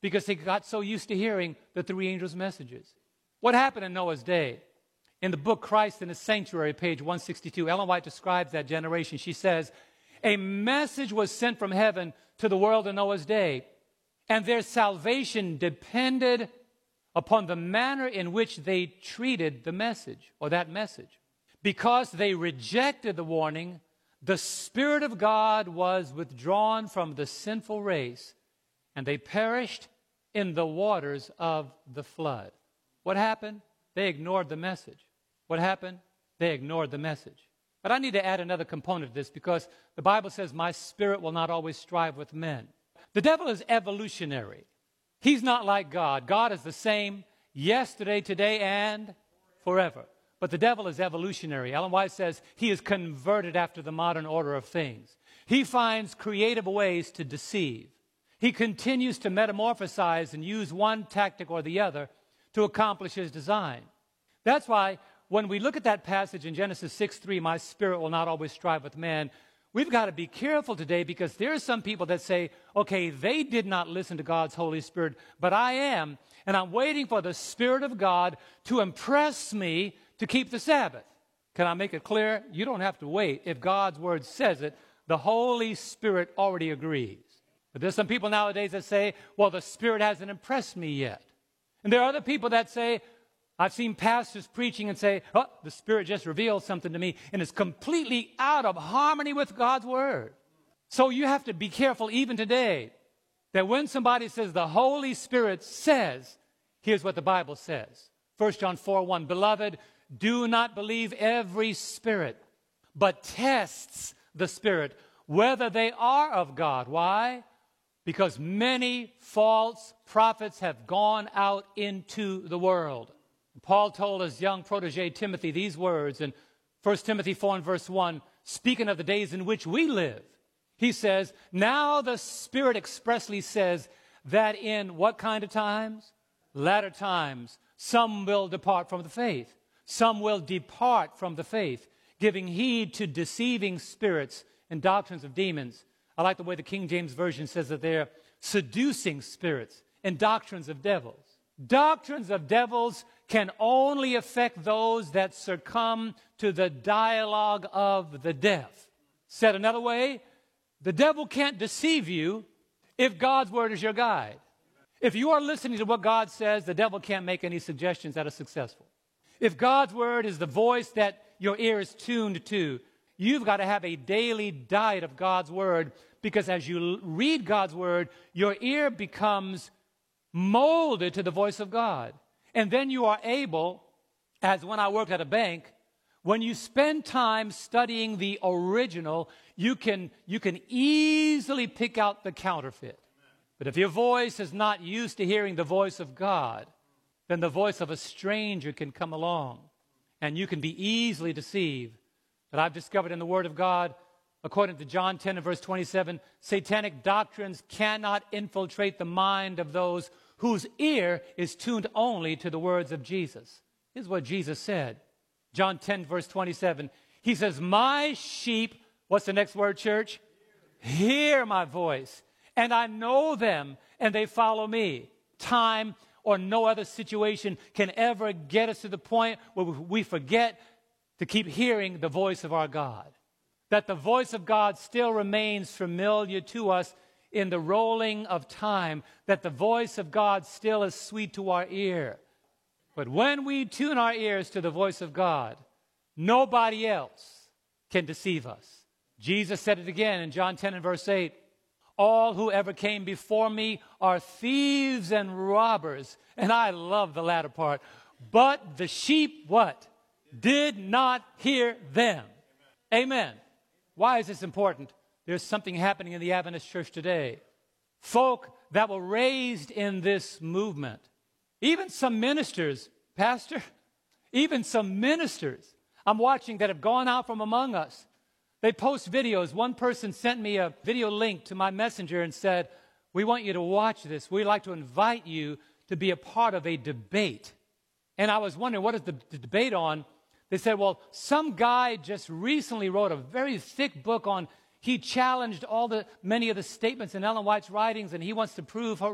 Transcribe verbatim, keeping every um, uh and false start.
because they got so used to hearing the three angels' messages. What happened in Noah's day? In the book Christ in the Sanctuary, page one sixty-two, Ellen White describes that generation. She says, a message was sent from heaven to the world in Noah's day, and their salvation depended upon the manner in which they treated the message, or that message. Because they rejected the warning, the Spirit of God was withdrawn from the sinful race, and they perished in the waters of the flood. What happened? They ignored the message. What happened? They ignored the message. But I need to add another component to this, because the Bible says, my spirit will not always strive with men. The devil is evolutionary. He's not like God. God is the same yesterday, today, and forever. But the devil is evolutionary. Ellen White says he is converted after the modern order of things. He finds creative ways to deceive. He continues to metamorphosize and use one tactic or the other to accomplish his design. That's why when we look at that passage in Genesis six three, my spirit will not always strive with man, we've got to be careful today, because there are some people that say, okay, they did not listen to God's Holy Spirit, but I am, and I'm waiting for the Spirit of God to impress me to keep the Sabbath. Can I make it clear? You don't have to wait. If God's Word says it, the Holy Spirit already agrees. But there's some people nowadays that say, well, the Spirit hasn't impressed me yet. And there are other people that say, I've seen pastors preaching and say, oh, the Spirit just revealed something to me, and it's completely out of harmony with God's Word. So you have to be careful even today that when somebody says the Holy Spirit says, here's what the Bible says. First John four one, beloved, do not believe every spirit, but tests the Spirit, whether they are of God. Why? Because many false prophets have gone out into the world. Paul told his young protege Timothy these words in First Timothy four and verse one, speaking of the days in which we live. He says, now the Spirit expressly says that in what kind of times? Latter times, some will depart from the faith. Some will depart from the faith, giving heed to deceiving spirits and doctrines of demons. I like the way the King James Version says that they're seducing spirits and doctrines of devils. Doctrines of devils can only affect those that succumb to the dialogue of the deaf. Said another way, the devil can't deceive you if God's Word is your guide. If you are listening to what God says, the devil can't make any suggestions that are successful. If God's Word is the voice that your ear is tuned to, you've got to have a daily diet of God's Word, because as you read God's Word, your ear becomes molded to the voice of God. And then you are able, as when I worked at a bank, when you spend time studying the original, you can, you can easily pick out the counterfeit. But if your voice is not used to hearing the voice of God, then the voice of a stranger can come along, and you can be easily deceived. But I've discovered in the Word of God, according to John ten and verse twenty-seven, satanic doctrines cannot infiltrate the mind of those whose ear is tuned only to the words of Jesus. Here's what Jesus said. John ten, verse twenty-seven. He says, my sheep, what's the next word, church? Hear my voice, and I know them, and they follow me. Time or no other situation can ever get us to the point where we forget to keep hearing the voice of our God. That the voice of God still remains familiar to us in the rolling of time, that the voice of God still is sweet to our ear. But when we tune our ears to the voice of God, nobody else can deceive us. Jesus said it again in John ten and verse eight. All who ever came before me are thieves and robbers. And I love the latter part. But the sheep, what? Did not hear them. Amen. Amen. Why is this important? There's something happening in the Adventist church today. Folk that were raised in this movement. Even some ministers, Pastor, even some ministers I'm watching that have gone out from among us. They post videos. One person sent me a video link to my messenger and said, we want you to watch this. We'd like to invite you to be a part of a debate. And I was wondering, what is the, the debate on? They said, well, some guy just recently wrote a very thick book on, he challenged all the, many of the statements in Ellen White's writings, and he wants to prove her